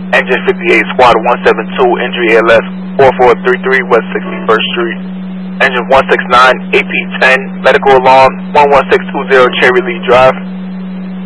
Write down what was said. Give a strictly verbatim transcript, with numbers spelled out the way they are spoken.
Engine fifty-eight, Squad one seven two, injury A L S four four three three, West sixty-first Street. Engine one six nine, A P ten, medical alarm one one six two zero, Cherry Lee Drive.